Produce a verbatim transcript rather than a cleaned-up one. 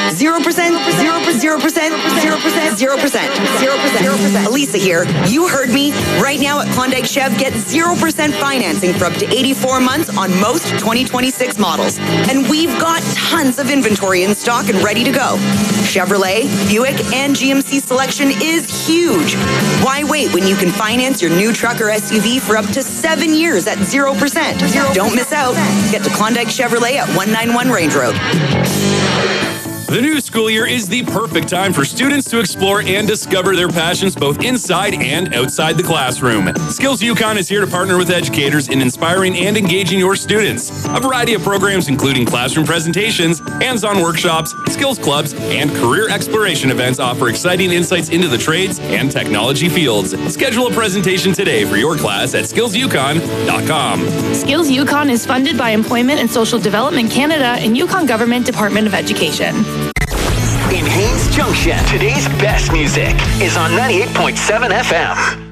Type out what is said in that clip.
Zero percent, zero percent, zero percent, zero percent, zero percent, zero percent. Elisa here. You heard me. Right now at Klondike Chev, get zero percent financing for up to eighty-four months on most twenty twenty-six models. And we've got tons of inventory in stock and ready to go. Chevrolet, Buick, and G M C selection is huge. Why wait when you can finance your new truck or S U V for up to seven years at zero percent? Don't miss out. Get to Klondike Chevrolet at one ninety-one Range Road. The new school year is the perfect time for students to explore and discover their passions both inside and outside the classroom. Skills Yukon is here to partner with educators in inspiring and engaging your students. A variety of programs including classroom presentations, hands-on workshops, skills clubs, and career exploration events offer exciting insights into the trades and technology fields. Schedule a presentation today for your class at skills yukon dot com. Skills Yukon is funded by Employment and Social Development Canada and Yukon Government Department of Education. In Haines Junction, today's best music is on ninety-eight point seven F M.